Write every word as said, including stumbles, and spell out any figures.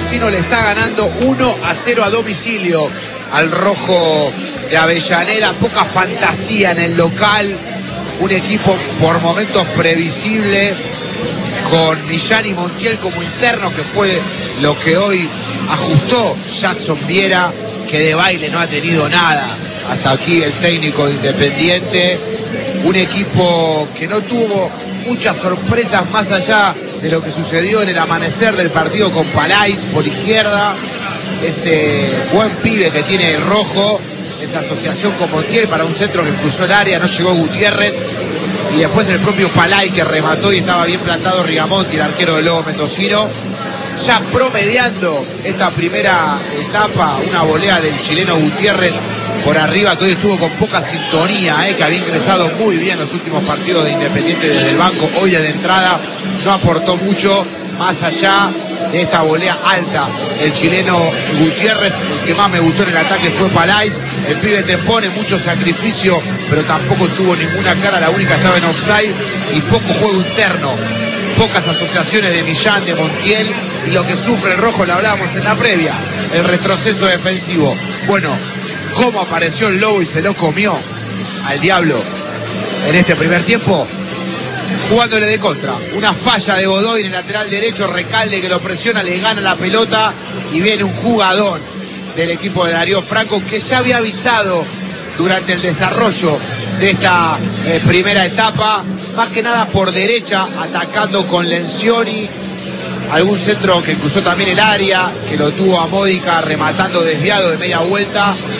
Mendocino le está ganando uno a cero a domicilio al rojo de Avellaneda. Poca fantasía en el local, un equipo por momentos previsible, con Millán y Montiel como internos, que fue lo que hoy ajustó Jackson Viera, que de baile no ha tenido nada hasta aquí el técnico de Independiente. Un equipo que no tuvo muchas sorpresas más allá de lo que sucedió en el amanecer del partido con Palais por izquierda, ese buen pibe que tiene el rojo, esa asociación con Montiel para un centro que cruzó el área, no llegó Gutiérrez, y después el propio Palais que remató y estaba bien plantado Rigamonti, el arquero del Lobo Mendocino. Ya promediando esta primera etapa, una volea del chileno Gutiérrez por arriba, que hoy estuvo con poca sintonía, eh, que había ingresado muy bien los últimos partidos de Independiente desde el banco. Hoy de entrada no aportó mucho, más allá de esta volea alta. El chileno Gutiérrez, el que más me gustó en el ataque fue Palais. El pibe te pone mucho sacrificio, pero tampoco tuvo ninguna cara, la única estaba en offside, y poco juego interno, pocas asociaciones de Millán, de Montiel, y lo que sufre el rojo, lo hablábamos en la previa, el retroceso defensivo. Bueno, cómo apareció el Lobo y se lo comió al Diablo en este primer tiempo, jugándole de contra. Una falla de Godoy en el lateral derecho, Recalde que lo presiona, le gana la pelota y viene un jugadón del equipo de Darío Franco, que ya había avisado durante el desarrollo de esta eh, primera etapa, más que nada por derecha, atacando con Lencioni, algún centro que cruzó también el área, que lo tuvo a Módica rematando desviado de media vuelta.